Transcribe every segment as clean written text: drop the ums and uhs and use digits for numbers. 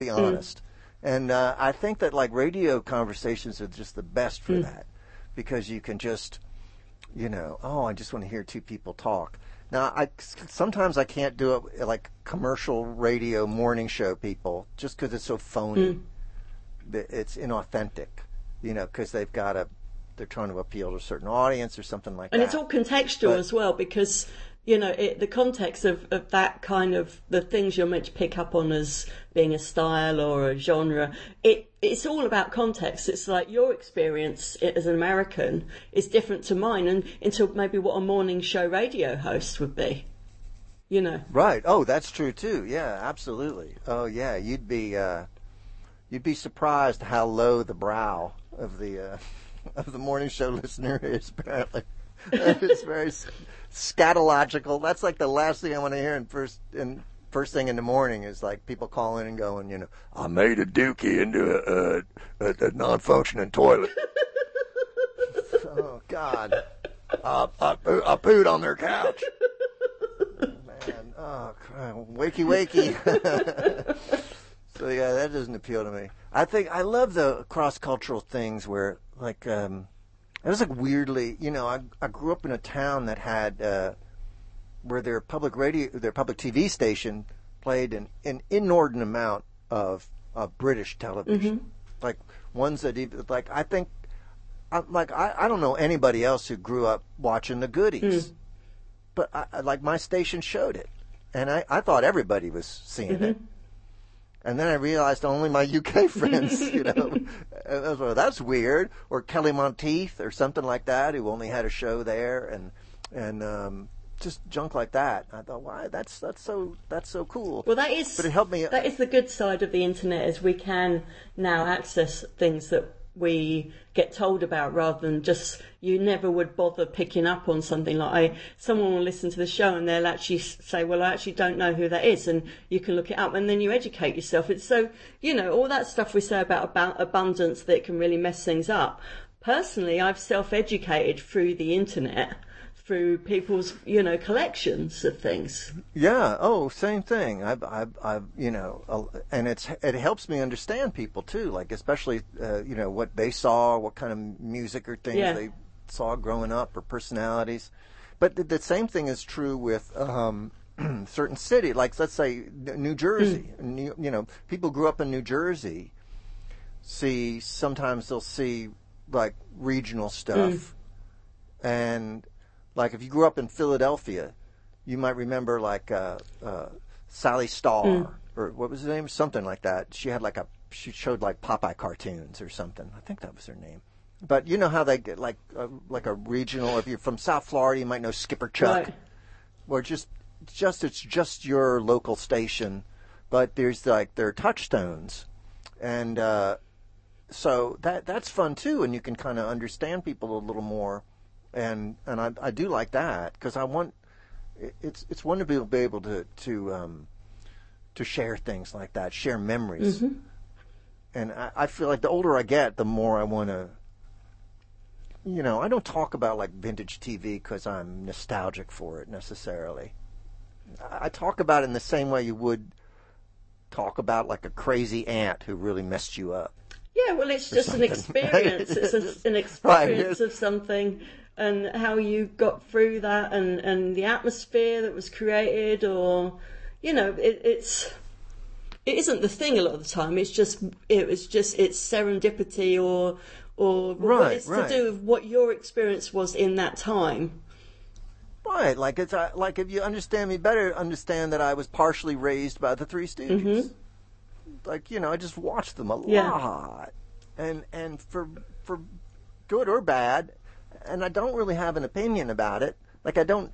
be honest. And I think that like radio conversations are just the best for that, because you can just, I just want to hear two people talk. Now, sometimes I can't do it like commercial radio morning show people, just because it's so phony. It's inauthentic, because they're trying to appeal to a certain audience or something like that. And it's all contextual as well, because, the context of that kind of, the things you're meant to pick up on as being a style or a genre, it's all about context. It's like your experience as an American is different to mine, and into maybe what a morning show radio host would be, Right. Oh, that's true too. Yeah, absolutely. Oh, yeah. You'd be surprised how low the brow of the morning show listener is. Apparently, it's very scatological. That's like the last thing I want to hear first thing in the morning is like people calling and going, I made a dookie into a non-functioning toilet. Oh God, I pooed on their couch. Man, oh, wakey. So yeah, that doesn't appeal to me. I love the cross-cultural things where like it was like weirdly, I grew up in a town that had where their public TV station played an inordinate amount of British television, like ones that even like I don't know anybody else who grew up watching the goodies, but like my station showed it, and I thought everybody was seeing it. And then I realized only my UK friends, well, that's weird. Or Kelly Monteith or something like that, who only had a show there, and just junk like that. I thought, why? That's so cool. Well, that is. But it helped me. That is the good side of the internet, is we can now access things that we get told about, rather than just, you never would bother picking up on something like someone will listen to the show and they'll actually say, well, I actually don't know who that is, and you can look it up and then you educate yourself. It's so, all that stuff we say about abundance that can really mess things up. Personally, I've self-educated through the internet, through people's, collections of things. Yeah. Oh, same thing. I've and it helps me understand people too. Like especially, what they saw, what kind of music or things they saw growing up, or personalities. But the same thing is true with certain city. Like let's say New Jersey. People grew up in New Jersey. Sometimes they'll see like regional stuff, and like if you grew up in Philadelphia, you might remember like Sally Starr, or what was her name? Something like that. She showed like Popeye cartoons or something. I think that was her name. But you know how they get like a regional. If you're from South Florida, you might know Skipper Chuck, right. Or it's just your local station. But there's like their touchstones, and so that's fun too, and you can kind of understand people a little more. And I do like that, because it's wonderful to be able to share things like that, share memories. And I feel like the older I get, the more I want to. I don't talk about like vintage TV because I'm nostalgic for it necessarily. I talk about it in the same way you would talk about like a crazy aunt who really messed you up. Yeah, well, it's just an experience. It's an experience of something, and how you got through that, and the atmosphere that was created, or, it isn't the thing a lot of the time. It's serendipity, or what it's to do with what your experience was in that time. Right, like it's like if you understand me better, understand that I was partially raised by the Three Stooges. Like, I just watched them a lot, and for good or bad, and I don't really have an opinion about it. Like I don't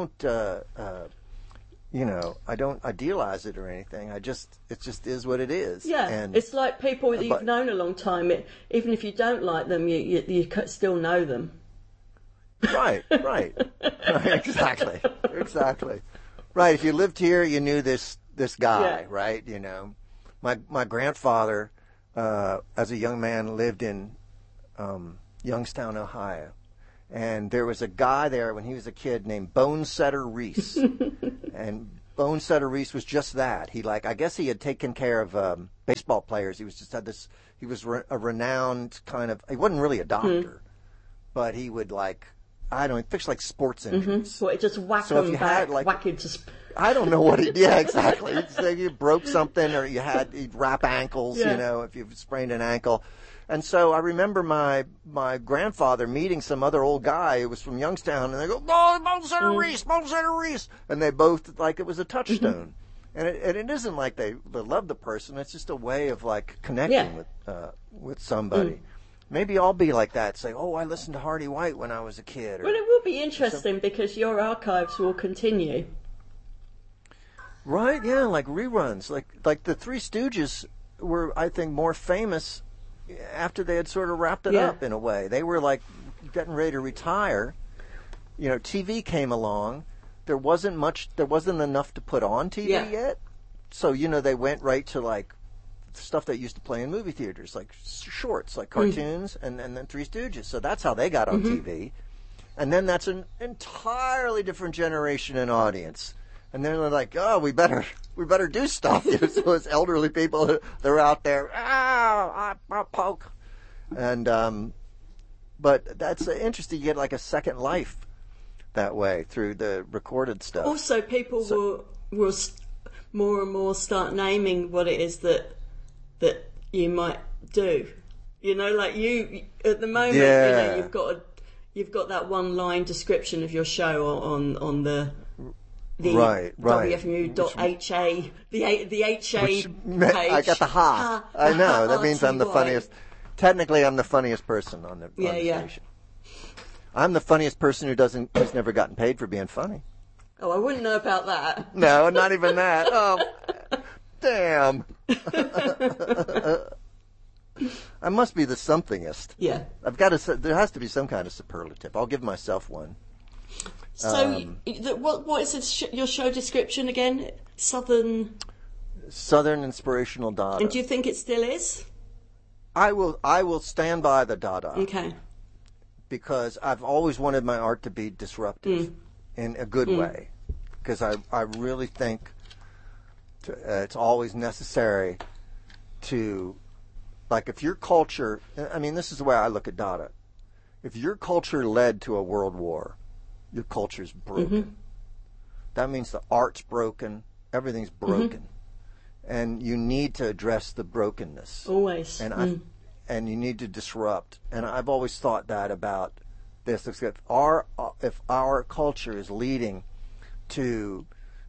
idealize it or anything. It just is what it is. Yeah, and it's like people that you've known a long time. Even if you don't like them, you still know them. Right, exactly. Right, if you lived here, you knew this guy, right? My grandfather, as a young man, lived in Youngstown, Ohio. And there was a guy there when he was a kid named Bonesetter Reese. And Bonesetter Reese was just that. I guess he had taken care of baseball players. He was just had this. He was a renowned kind of. He wasn't really a doctor, but he would fix like sports injuries. So it just whack So if them you back, had, like- whack it to. I don't know what he. Yeah, exactly. He'd say you broke something, or he'd wrap ankles. Yeah. If you sprained an ankle. And so I remember my grandfather meeting some other old guy who was from Youngstown, and they go, "Oh, Bonesetter Reese," and they both it was a touchstone. And it isn't like they love the person; it's just a way of connecting with somebody. Maybe I'll be like that. Say, "Oh, I listened to Hardy White when I was a kid." Well, it will be interesting because your archives will continue. Right? Yeah, like reruns, like the Three Stooges were, I think, more famous after they had sort of wrapped it up in a way. They were getting ready to retire. TV came along. There wasn't enough to put on TV yet. So, they went right to stuff that used to play in movie theaters, like shorts, like cartoons, and then Three Stooges. So that's how they got on TV. And then that's an entirely different generation and audience. And then they're like, "Oh, we better do stuff." So it's elderly people, they're out there, I poke. And but that's interesting. You get a second life that way through the recorded stuff. Also, people will more and more start naming what it is that you might do. Like you at the moment, you've got that one line description of your show on the right. WFMU.HA, the HA page. I got the ha. I know. That means I'm the funniest. Technically, I'm the funniest person on the station. I'm the funniest person who's never gotten paid for being funny. Oh, I wouldn't know about that. No, not even that. Oh, damn. I must be the somethingest. Yeah. There has to be some kind of superlative. I'll give myself one. So, what is your show description again? Southern inspirational Dada. And do you think it still is? I will stand by the Dada. Okay. Because I've always wanted my art to be disruptive in a good way. Because I really think it's always necessary to, if your culture, this is the way I look at Dada. If your culture led to a world war, your culture's broken. That means the art's broken, everything's broken. And you need to address the brokenness. Always. And you need to disrupt. And I've always thought that about this. If our culture is leading to,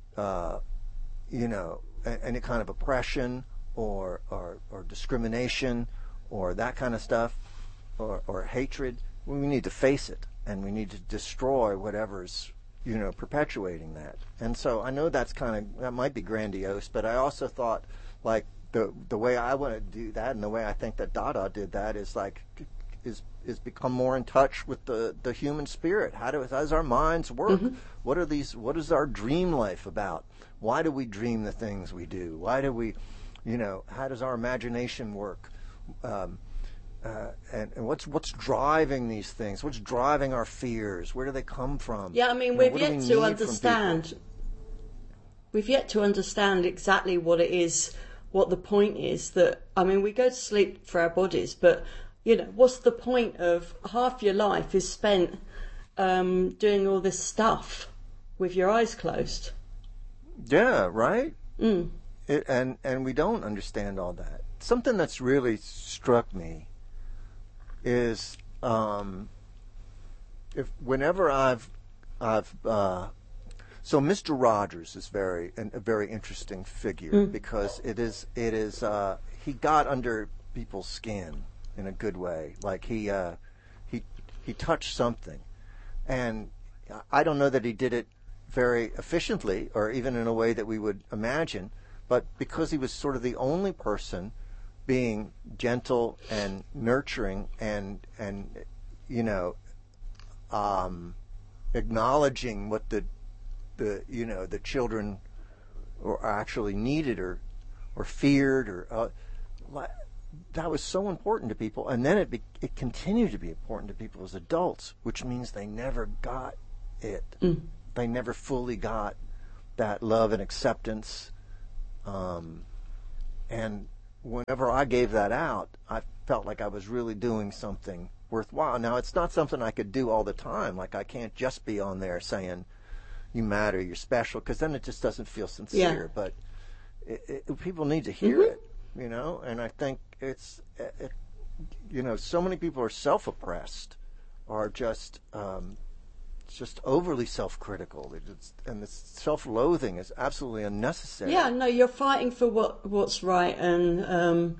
any kind of oppression or discrimination or that kind of stuff or hatred, we need to face it. And we need to destroy whatever's, perpetuating that. And so I know that might be grandiose, but I also thought, the way I want to do that and the way I think that Dada did that is become more in touch with the human spirit. How does our minds work? What is our dream life about? Why do we dream the things we do? Why do we, how does our imagination work? And what's driving these things? What's driving our fears? Where do they come from? Yeah, we've yet to understand. We've yet to understand exactly what it is, what the point is. That we go to sleep for our bodies, but what's the point of half your life is spent doing all this stuff with your eyes closed? Yeah, right. And we don't understand all that. Something that's really struck me is whenever I've so Mr. Rogers is a very interesting figure because it is he got under people's skin in a good way. He touched something, and I don't know that he did it very efficiently or even in a way that we would imagine, but because he was sort of the only person being gentle and nurturing and acknowledging what the children or actually needed or feared or that was so important to people, and then it continued to be important to people as adults, which means they never got it. They never fully got that love and acceptance. And whenever I gave that out, I felt like I was really doing something worthwhile. Now, it's not something I could do all the time. Like, I can't just be on there saying, you matter, you're special, because then it just doesn't feel sincere. But people need to hear it, and I think so many people are self-oppressed, are just overly self-critical, and this self-loathing is absolutely unnecessary. Yeah, no, you're fighting for what's right, and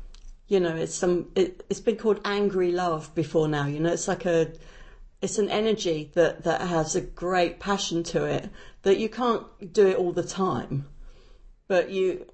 it's been called angry love before now. It's like it's an energy that has a great passion to it that you can't do it all the time, but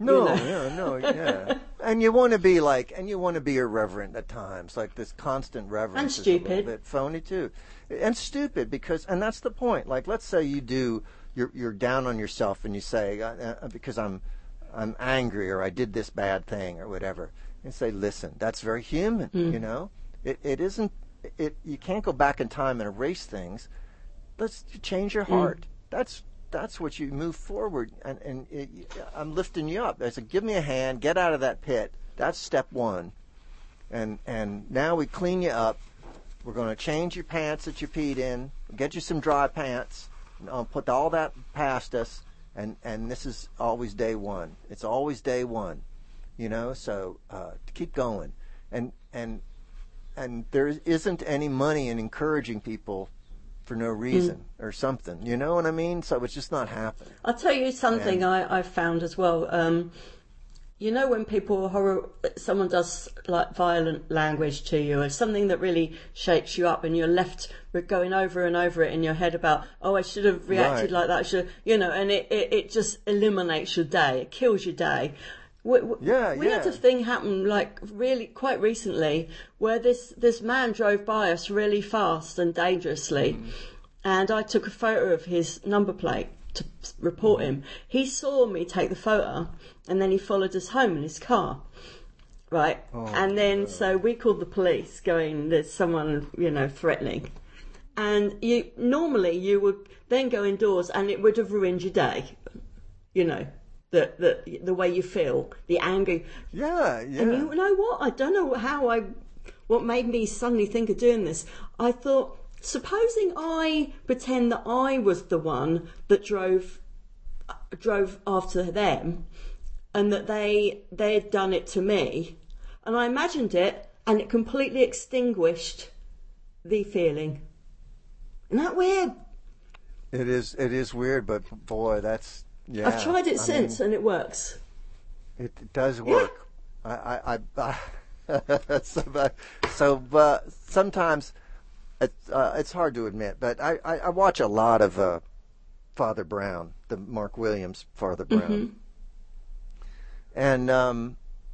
and you want to be irreverent at times, like this constant reverence, and stupid, is a little bit phony too, and stupid and that's the point. Like, let's say you're down on yourself and you say, because I'm angry, or I did this bad thing or whatever, and say, listen, that's very human. It isn't. You can't go back in time and erase things. Let's change your heart. That's what you move forward, and I'm lifting you up. I said, give me a hand, get out of that pit. That's step one, and now we clean you up. We're going to change your pants that you peed in, get you some dry pants, and I'll put all that past us, and this is always day one. It's always day one, So keep going, and there isn't any money in encouraging people for no reason or something. You know what I mean? So it's just not happening. I'll tell you something I've found as well. When someone does like violent language to you, or something that really shakes you up, and you're left going over and over it in your head about, I should have reacted like that, and it just eliminates your day. It kills your day. We had a thing happen, like, really quite recently, where this man drove by us really fast and dangerously, and I took a photo of his number plate to report him. He saw me take the photo, and then he followed us home in his car, right? And then so we called the police, going, there's someone threatening, and you would then go indoors, and it would have ruined your day, the way you feel, the anger. Yeah. And you know what? I don't know what made me suddenly think of doing this. I thought, supposing I pretend that I was the one that drove after them, and that they had done it to me, and I imagined it, and it completely extinguished the feeling. Isn't that weird? It is weird, but boy, that's. Yeah, I've tried it since, and it works. It does work. Yeah. But sometimes it's hard to admit, but I watch a lot of Father Brown, the Mark Williams Father Brown, and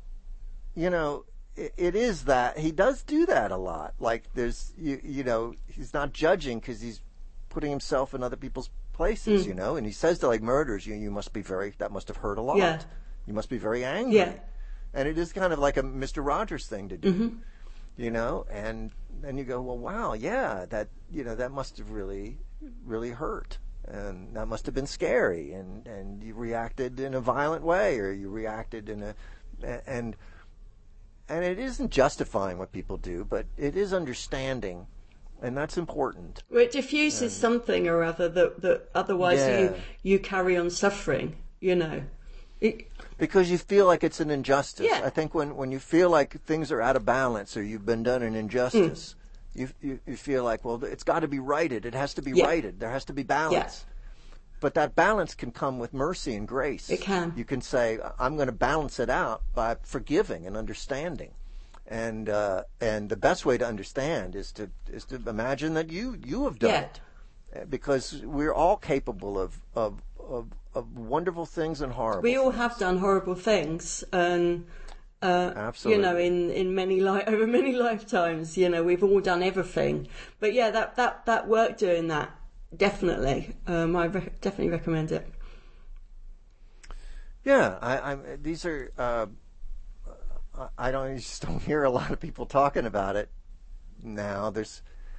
it is that he does do that a lot. Like, there's he's not judging because he's putting himself in other people's places, and he says to, like, murderers, you must be that must have hurt a lot. Yeah. You must be very angry. Yeah. And it is kind of like a Mr. Rogers thing to do, and then you go, well, wow, yeah, that must have really, really hurt, and that must have been scary, and you reacted in a violent way, or you reacted and it isn't justifying what people do, but it is understanding. And that's important. Well, it diffuses something or other that otherwise you carry on suffering, Because you feel like it's an injustice. Yeah. I think when you feel like things are out of balance, or you've been done an injustice, you feel like, well, it's got to be righted. It has to be righted. There has to be balance. Yeah. But that balance can come with mercy and grace. It can. You can say, I'm going to balance it out by forgiving and understanding. And the best way to understand is to imagine that you have done it, because we're all capable of wonderful things and horrible. We all have done horrible things, and absolutely, in over many lifetimes, we've all done everything. But that work doing that, definitely, I definitely recommend it. Yeah, these are. I just don't hear a lot of people talking about it now.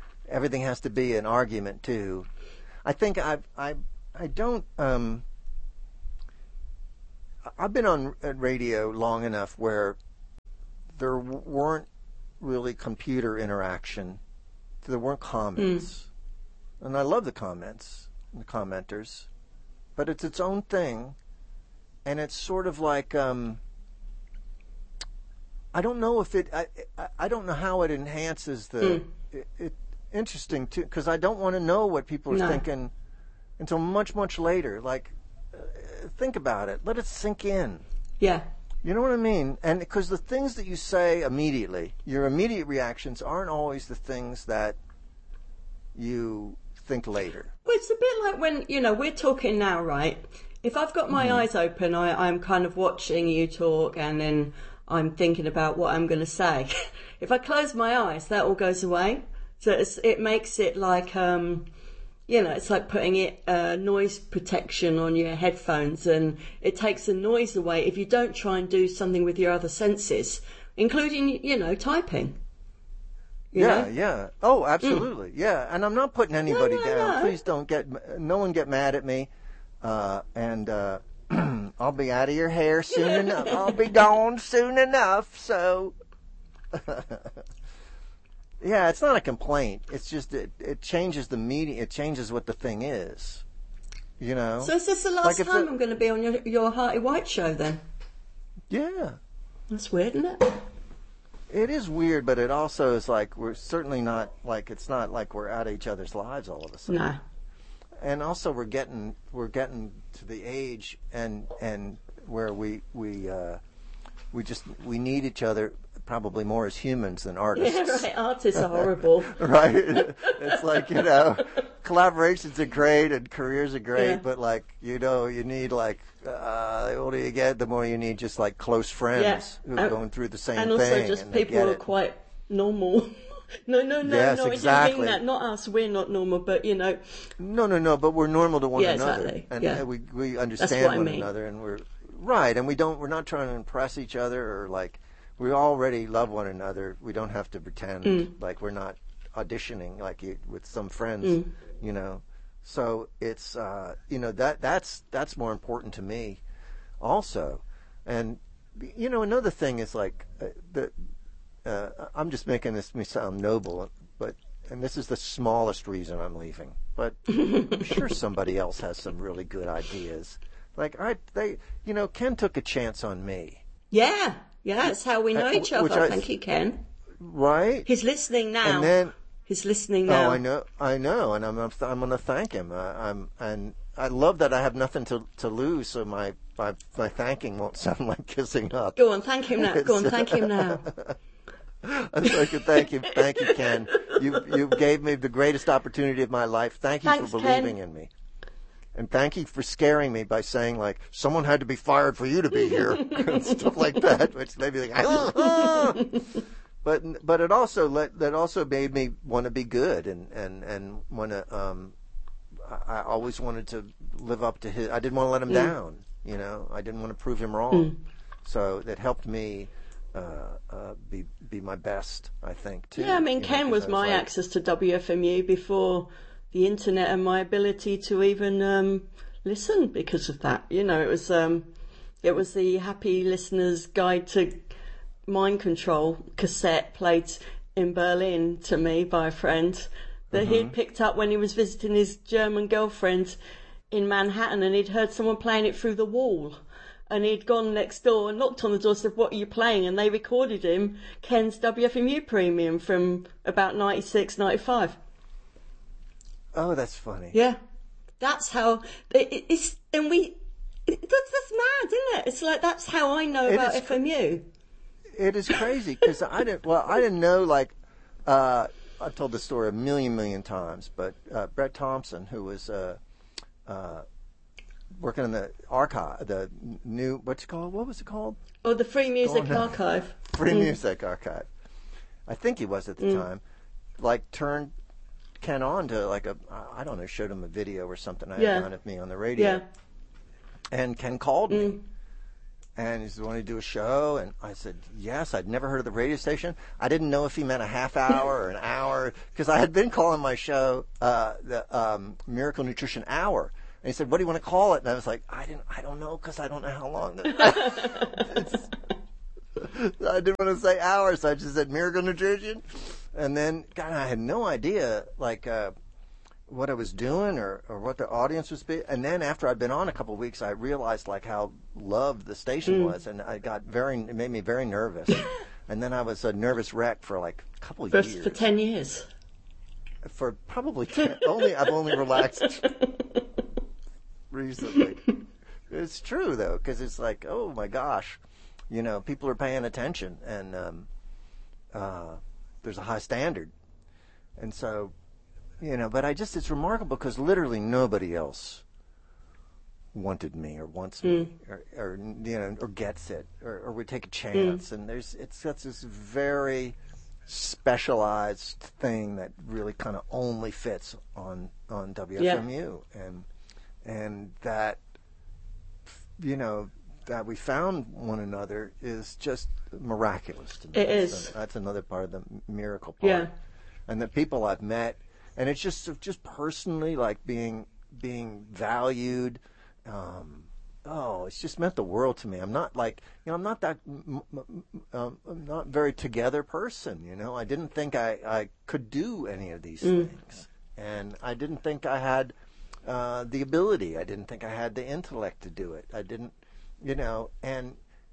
Everything has to be an argument too. I think I don't I've been on radio long enough where there weren't really computer interaction. There weren't comments. And I love the comments, the commenters. But it's its own thing. And it's sort of like, I don't know if I don't know how it enhances the, interesting too, because I don't want to know what people are thinking until much, much later. Like, think about it. Let it sink in. Yeah. You know what I mean? And because the things that you say immediately, your immediate reactions aren't always the things that you think later. Well, it's a bit like when, we're talking now, right? If I've got my eyes open, I'm kind of watching you talk, and then I'm thinking about what I'm going to say. If I close my eyes, that all goes away. So it makes it like, it's like putting noise protection on your headphones, and it takes the noise away if you don't try and do something with your other senses, including, typing. You know? Yeah. Oh, absolutely. Yeah. And I'm not putting anybody down. Please no one get mad at me. And I'll be out of your hair soon enough. I'll be gone soon enough. So, yeah, it's not a complaint. It's just it changes the meaning. It changes what the thing is. So is this the last time I'm going to be on your Hearty White show then? Yeah. That's weird, isn't it? It is weird, but it also is like we're certainly not like it's not like we're out of each other's lives all of a sudden. No. And also we're getting to the age and where we need each other probably more as humans than artists. Yeah, right. Artists are horrible. Right. It's like, collaborations are great and careers are great, but like, you need like, the older you get, the more you need just like close friends who are going through the same thing. And also just people who are quite normal. No, yes, I exactly. didn't mean that. Not us, we're not normal, but No, but we're normal to one another. Exactly. And we understand one another, and we're right, and we're not trying to impress each other or like, we already love one another. We don't have to pretend like we're not auditioning like with some friends, So it's that's more important to me, also, and another thing is like I'm just making this sound noble, and this is the smallest reason I'm leaving, but I'm sure somebody else has some really good ideas. Like Ken took a chance on me. Yeah, that's how we know each other. Thank you, Ken. Right. He's listening now. And then he's listening now. Oh, I know, and I'm going to thank him. And I love that I have nothing to lose, so my thanking won't sound like kissing up. Go on, thank him now. Thank him now. I'd like to thank you, Ken. You gave me the greatest opportunity of my life. Thanks, for believing in me. And thank you for scaring me by saying, like, someone had to be fired for you to be here, and stuff like that, which made me like, But it also made me want to be good and want to. I always wanted to live up to his. I didn't want to let him down. I didn't want to prove him wrong. So that helped me be my best, I think, too. Yeah, I mean, Ken was my access to WFMU before the internet and my ability to even listen because of that. It was the Happy Listener's Guide to Mind Control cassette played in Berlin to me by a friend that he'd picked up when he was visiting his German girlfriend in Manhattan, and he'd heard someone playing it through the wall. And he'd gone next door and knocked on the door and said, "What are you playing?" And they recorded him Ken's WFMU Premium from about 96, 95. Oh, that's funny. Yeah. That's how it's, and that's mad, isn't it? It's like, that's how I know about FMU. It is crazy because I didn't know, like, I've told this story a million times, but Brett Thompson, who was working in the archive, the new, what was it called? Oh, the Free Music Archive. Free Music Archive. I think he was at the time. Like, turned Ken on to, like, I don't know, showed him a video or something I had done of me on the radio. Yeah. And Ken called me. And he said, "Want to do a show?" And I said, yes. I'd never heard of the radio station. I didn't know if he meant a half hour or an hour, because I had been calling my show the Miracle Nutrition Hour. And he said, what do you want to call it? And I was like, I don't know, because I don't know how long. I didn't want to say hours, so I just said Miracle Nutrition. And then, God, I had no idea, like, what I was doing or what the audience was be. And then after I'd been on a couple of weeks, I realized, like, how loved the station was. And it made me very nervous. And then I was a nervous wreck for, like, a couple of years. For 10 years. For probably 10. I've only relaxed recently. It's true, though, because it's like, oh, my gosh. You know, people are paying attention, and there's a high standard. And so, you know, but it's remarkable because literally nobody else wanted me or wants me or you know, or gets it or would take a chance. And it's got this very specialized thing that really kind of only fits on WFMU. And that, you know, that we found one another is just miraculous to me. It is. That's another part of the miracle part. Yeah. And the people I've met, and it's just personally, like, being valued. It's just meant the world to me. I'm not like, you know, I'm not that, I'm not very together person. You know, I didn't think I could do any of these things, and I didn't think I had the ability. I didn't think I had the intellect to do it. I didn't. You know, and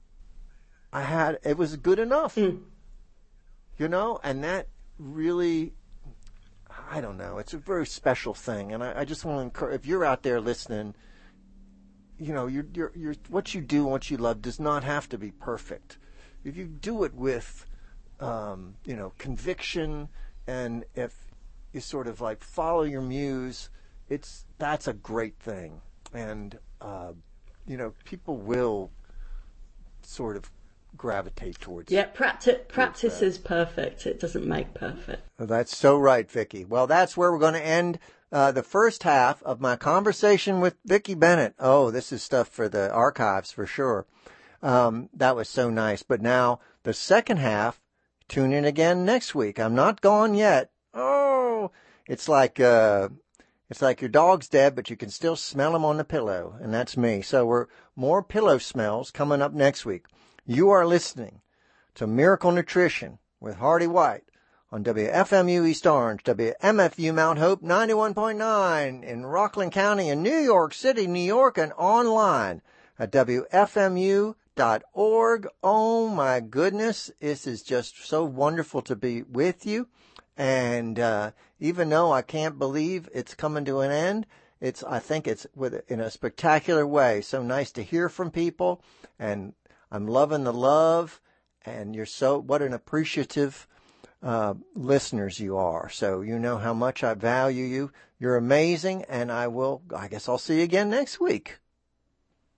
it was good enough, you know, and that really, I don't know, it's a very special thing. And I just want to encourage, if you're out there listening, you know, you're what you do and what you love does not have to be perfect. If you do it with, you know, conviction, and if you sort of like follow your muse, that's a great thing. And, you know, people will sort of gravitate towards. Yeah, practice is perfect. It doesn't make perfect. Well, that's so right, Vicki. Well, that's where we're going to end the first half of my conversation with Vicki Bennett. Oh, this is stuff for the archives for sure. That was so nice. But now the second half, tune in again next week. I'm not gone yet. Oh, it's like your dog's dead, but you can still smell him on the pillow, and that's me. So more pillow smells coming up next week. You are listening to Miracle Nutrition with Hardy White on WFMU East Orange, WMFU Mount Hope 91.9 in Rockland County in New York City, New York, and online at WFMU.org. Oh my goodness, this is just so wonderful to be with you. And even though I can't believe it's coming to an end, I think it's in a spectacular way. So nice to hear from people, and I'm loving the love, and what an appreciative listeners you are. So you know how much I value you. You're amazing, and I guess I'll see you again next week.